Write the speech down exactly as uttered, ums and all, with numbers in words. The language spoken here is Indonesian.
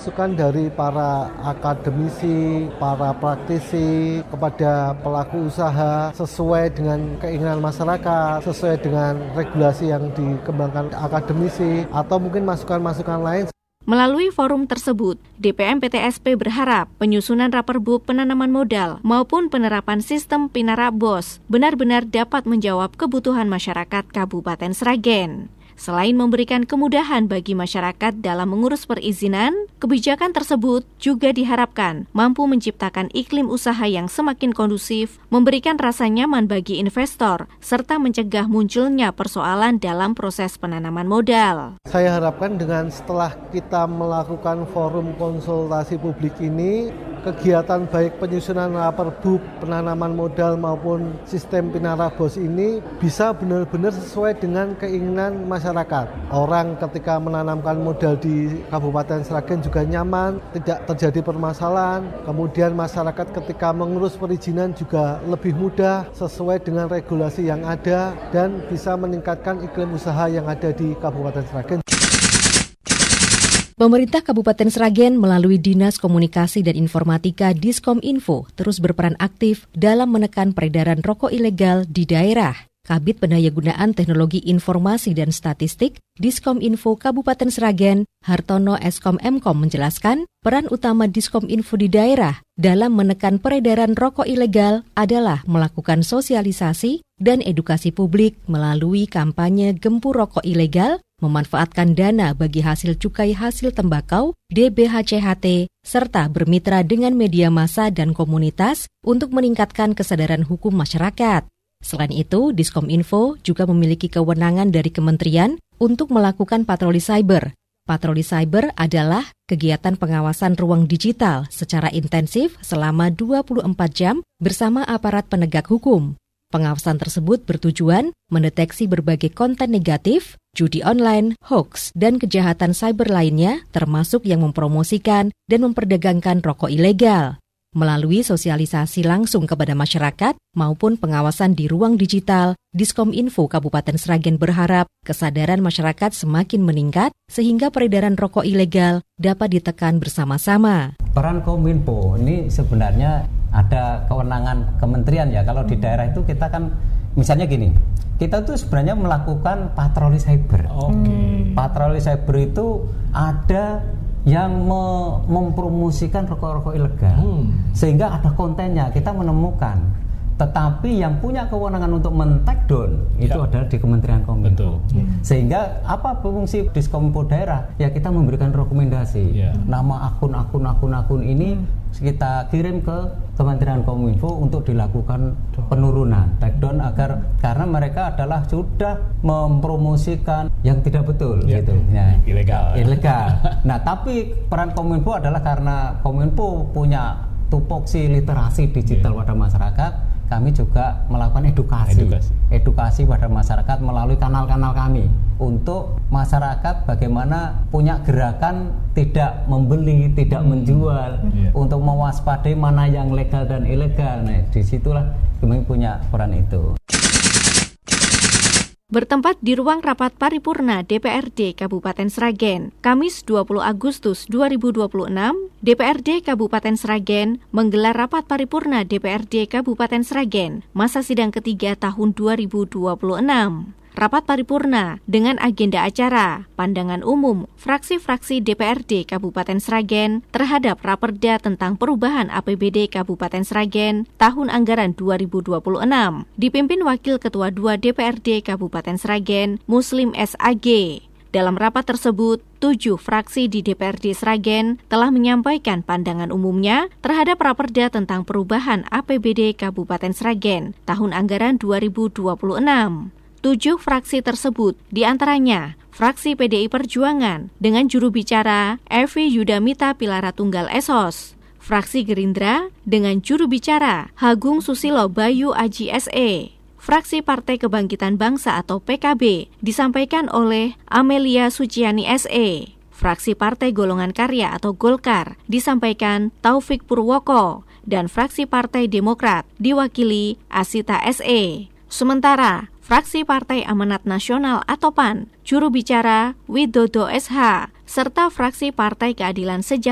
masukan dari para akademisi, para praktisi kepada pelaku usaha sesuai dengan keinginan masyarakat, sesuai dengan regulasi yang dikembangkan akademisi, atau mungkin masukan-masukan lain. Melalui forum tersebut, D P M P T S P berharap penyusunan Raperbub penanaman modal maupun penerapan sistem Pinara B O S benar-benar dapat menjawab kebutuhan masyarakat Kabupaten Sragen. Selain memberikan kemudahan bagi masyarakat dalam mengurus perizinan, kebijakan tersebut juga diharapkan mampu menciptakan iklim usaha yang semakin kondusif, memberikan rasa nyaman bagi investor, serta mencegah munculnya persoalan dalam proses penanaman modal. Saya harapkan dengan setelah kita melakukan forum konsultasi publik ini, kegiatan baik penyusunan Raperbub, penanaman modal maupun sistem Pinara B O S ini bisa benar-benar sesuai dengan keinginan masyarakat. Orang ketika menanamkan modal di Kabupaten Sragen juga nyaman, tidak terjadi permasalahan. Kemudian masyarakat ketika mengurus perizinan juga lebih mudah sesuai dengan regulasi yang ada dan bisa meningkatkan iklim usaha yang ada di Kabupaten Sragen. Pemerintah Kabupaten Sragen melalui Dinas Komunikasi dan Informatika Diskominfo terus berperan aktif dalam menekan peredaran rokok ilegal di daerah. Kabid Pendayagunaan Teknologi Informasi dan Statistik Diskominfo Kabupaten Sragen, Hartono Eskom Emkom menjelaskan, peran utama Diskominfo di daerah dalam menekan peredaran rokok ilegal adalah melakukan sosialisasi dan edukasi publik melalui kampanye Gempur Rokok Ilegal, memanfaatkan dana bagi hasil cukai hasil tembakau D B H C H T, serta bermitra dengan media massa dan komunitas untuk meningkatkan kesadaran hukum masyarakat. Selain itu, Diskominfo juga memiliki kewenangan dari kementerian untuk melakukan patroli cyber. Patroli cyber adalah kegiatan pengawasan ruang digital secara intensif selama dua puluh empat jam bersama aparat penegak hukum. Pengawasan tersebut bertujuan mendeteksi berbagai konten negatif, judi online, hoax, dan kejahatan cyber lainnya, termasuk yang mempromosikan dan memperdagangkan rokok ilegal. Melalui sosialisasi langsung kepada masyarakat maupun pengawasan di ruang digital, Diskominfo Kabupaten Sragen berharap kesadaran masyarakat semakin meningkat sehingga peredaran rokok ilegal dapat ditekan bersama-sama. Peran Kominfo ini sebenarnya ada kewenangan kementerian ya. Kalau di daerah itu kita kan misalnya gini, kita tuh sebenarnya melakukan patroli cyber. Okay. Patroli cyber itu ada yang me- mempromosikan rokok-rokok ilegal, hmm. sehingga ada kontennya, kita menemukan. Tetapi yang punya kewenangan untuk men-take down ya. Itu adalah di Kementerian Kominfo. Hmm. Sehingga apa fungsi Diskominfo daerah? Ya kita memberikan rekomendasi. Ya. Nama akun-akun akun-akun ini hmm. kita kirim ke Kementerian Kominfo untuk dilakukan penurunan, take down, agar karena mereka adalah sudah mempromosikan yang tidak betul, ya, gitu, ya, ilegal. Ilegal. Nah, tapi peran Kominfo adalah karena Kominfo punya tupoksi literasi digital ya. Pada masyarakat, kami juga melakukan edukasi, edukasi, edukasi pada masyarakat melalui kanal-kanal kami untuk masyarakat bagaimana punya gerakan tidak membeli, tidak hmm. menjual, yeah. untuk mewaspadai mana yang legal dan ilegal. Nah, disitulah kami punya peran itu. Bertempat di ruang rapat paripurna D P R D Kabupaten Sragen, Kamis dua puluh Agustus dua ribu dua puluh enam, D P R D Kabupaten Sragen menggelar rapat paripurna D P R D Kabupaten Sragen, masa sidang ketiga tahun dua ribu dua puluh enam. Rapat paripurna dengan agenda acara, pandangan umum, fraksi-fraksi D P R D Kabupaten Sragen terhadap Raperda tentang perubahan A P B D Kabupaten Sragen tahun anggaran dua ribu dua puluh enam, dipimpin Wakil Ketua dua D P R D Kabupaten Sragen, Muslim S A G. Dalam rapat tersebut, tujuh fraksi di D P R D Sragen telah menyampaikan pandangan umumnya terhadap Raperda tentang perubahan A P B D Kabupaten Sragen tahun anggaran dua ribu dua puluh enam. Tujuh fraksi tersebut diantaranya fraksi P D I Perjuangan dengan juru bicara Evi Yudamita Pilara Tunggal Esos, fraksi Gerindra dengan juru bicara Hagung Susilo Bayu Aji S E, fraksi Partai Kebangkitan Bangsa atau P K B disampaikan oleh Amelia Suciani S E, fraksi Partai Golongan Karya atau Golkar disampaikan Taufik Purwoko, dan fraksi Partai Demokrat diwakili Asita S E. Sementara fraksi Partai Amanat Nasional atau P A N, juru bicara Widodo S H, serta fraksi Partai Keadilan Sejahtera